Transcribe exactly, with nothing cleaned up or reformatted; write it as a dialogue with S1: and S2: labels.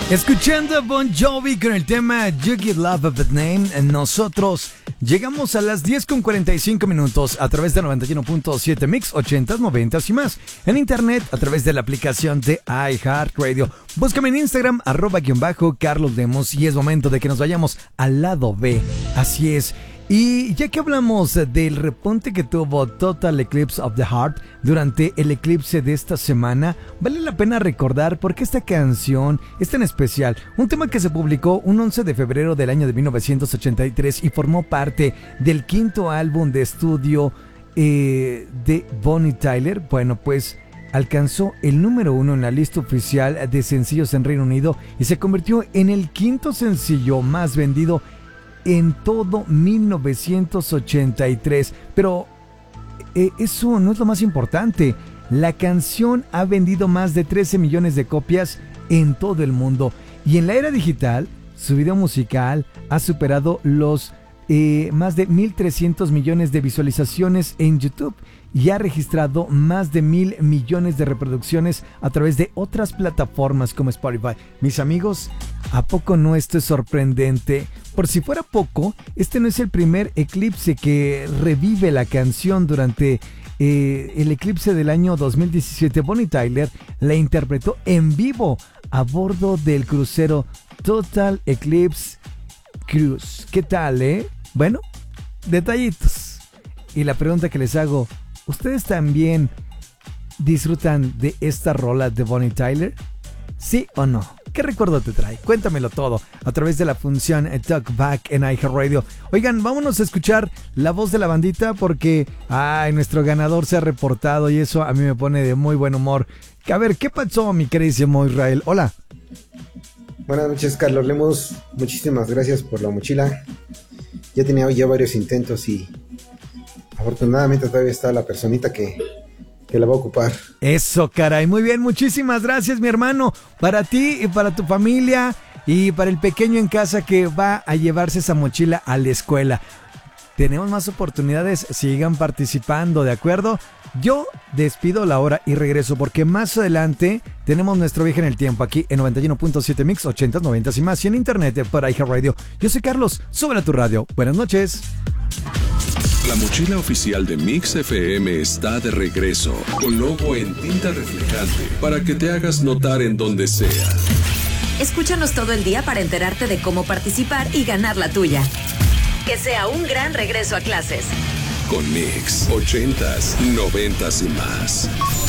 S1: Escuchando a Bon Jovi con el tema You Give Love a Bad Name, nosotros llegamos a las diez con cuarenta y cinco minutos a través de noventa y uno punto siete Mix, ochenta, noventa y más. En internet a través de la aplicación de iHeartRadio. Búscame en Instagram, arroba guión bajo Carlos Demos, y es momento de que nos vayamos al lado B. Así es. Y ya que hablamos del repunte que tuvo Total Eclipse of the Heart durante el eclipse de esta semana, vale la pena recordar por qué esta canción es tan especial. Un tema que se publicó un once de febrero del año de mil novecientos ochenta y tres y formó parte del quinto álbum de estudio eh, de Bonnie Tyler. Bueno, pues alcanzó el número uno en la lista oficial de sencillos en Reino Unido y se convirtió en el quinto sencillo más vendido en todo mil novecientos ochenta y tres. Pero eh, eso no es lo más importante. La canción ha vendido más de trece millones de copias en todo el mundo. Y en la era digital, su video musical ha superado los eh, más de mil trescientos millones de visualizaciones en YouTube y ha registrado más de mil millones de reproducciones a través de otras plataformas como Spotify. Mis amigos, ¿a poco no esto es sorprendente? Por si fuera poco, este no es el primer eclipse que revive la canción. Durante eh, el eclipse del año dos mil diecisiete, Bonnie Tyler la interpretó en vivo a bordo del crucero Total Eclipse Cruise. ¿Qué tal, eh? Bueno, detallitos. Y la pregunta que les hago, ¿ustedes también disfrutan de esta rola de Bonnie Tyler? ¿Sí o no? ¿Qué recuerdo te trae? Cuéntamelo todo a través de la función Talkback en iHeartRadio. Oigan, vámonos a escuchar la voz de la bandita porque ay, nuestro ganador se ha reportado y eso a mí me pone de muy buen humor. A ver, ¿qué pasó, mi queridísimo Israel? Hola.
S2: Buenas noches, Carlos Lemos. Muchísimas gracias por la mochila. Ya tenía ya varios intentos y afortunadamente todavía está la personita que... que la va a ocupar.
S1: Eso, caray, muy bien, muchísimas gracias, mi hermano, para ti y para tu familia y para el pequeño en casa que va a llevarse esa mochila a la escuela. Tenemos más oportunidades, sigan participando, ¿de acuerdo? Yo despido la hora y regreso porque más adelante tenemos nuestro viaje en el tiempo aquí en noventa y uno punto siete Mix, ochenta, noventa y más y en internet para iHeartRadio. Yo soy Carlos, sube a tu radio. Buenas noches.
S3: La mochila oficial de Mix F M está de regreso, con logo en tinta reflejante, para que te hagas notar en donde sea.
S4: Escúchanos todo el día para enterarte de cómo participar y ganar la tuya. Que sea un gran regreso a clases.
S3: Con Mix, ochentas, noventas y más.